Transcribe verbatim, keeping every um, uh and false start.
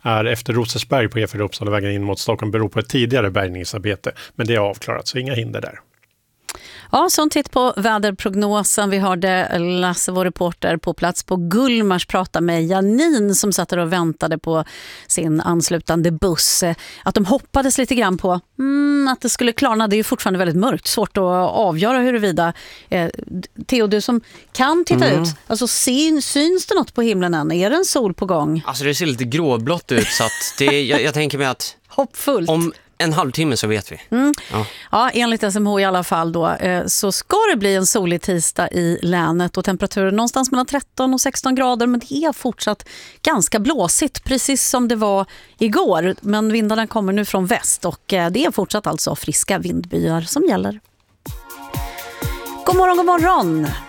är efter Rosersberg på E fyra Uppsalavägen in mot Stockholm beror på ett tidigare bärgningsarbete. Men det är avklarat, så inga hinder där. Ja, så en titt på väderprognosen. Vi hörde Lasse, vår reporter på plats på Gullmars, prata med Janine som satt där och väntade på sin anslutande buss. Att de hoppades lite grann på mm, att det skulle klarna. Det är ju fortfarande väldigt mörkt, svårt att avgöra huruvida. Eh, Theo, du som kan titta mm. ut, alltså syn, syns det något på himlen än? Är det en sol på gång? Alltså det ser lite gråblått ut, så att det, jag, jag tänker mig att hoppfullt. Om en halvtimme så vet vi. Mm. Ja. ja, enligt S M H i alla fall då, eh, så ska det bli en solig tisdag i länet och temperaturen någonstans mellan tretton och sexton grader, men det är fortsatt ganska blåsigt, precis som det var igår. Men vindarna kommer nu från väst och eh, det är fortsatt alltså friska vindbyar som gäller. God morgon, god morgon!